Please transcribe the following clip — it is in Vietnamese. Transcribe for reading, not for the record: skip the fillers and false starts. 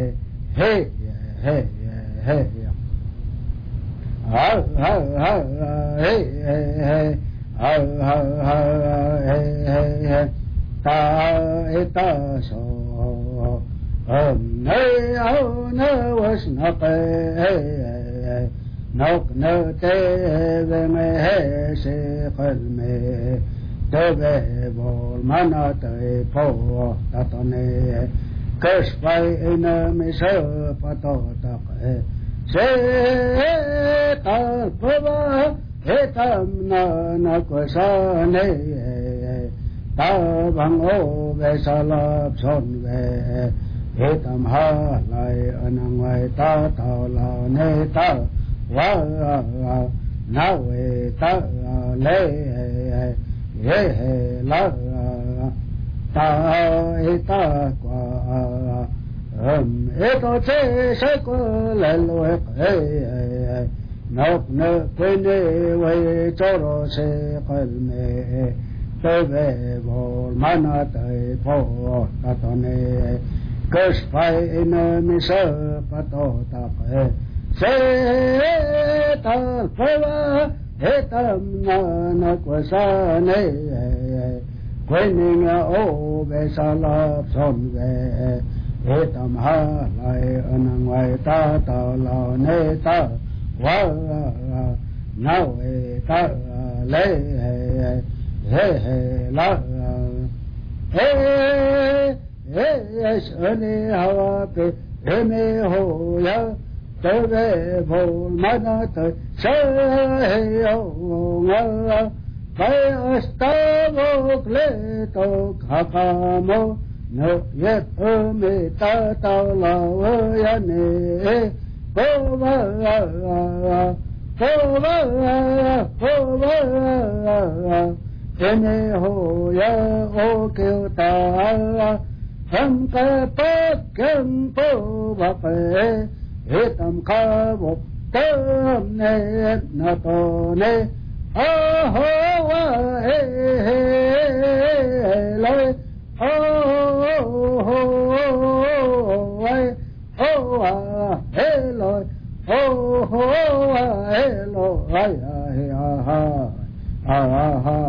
hey hey hey ha ha ha hey hey ha ha ha hey hey ta ta so nay au na was na hey نوك نوتي بمه سيقل مه تبه بول مناطي فوق تطني كشفي إن مسا فتوتق سيقل فوق هتمنا نكساني تابن او بسلاب سنوه هتم هالاي أنوي تاتولا نيتا wa na we ta le he he la ta e ta qua e to che se ko le lo e no no que ne we cho ro se qal me te ve vol mana te po ta to ne kes pai ne mi se pa to ta e Seta fava hetam na kwasane kweninga o besalap sonve hetam halai anangwai ta ta la ne ta wa na we ta le he he la he he shani hawa pe me ho ya tebe bol manat seyo ngala kai astavo kleto khakamo no yet me ta ta la ya ne kova ene ho ya o ke ta ham ka pa kem po ba pe Hitam kabo tam ne na to ne ho wa he le ho wa wa he lo ho wa he lo ai ha ha ha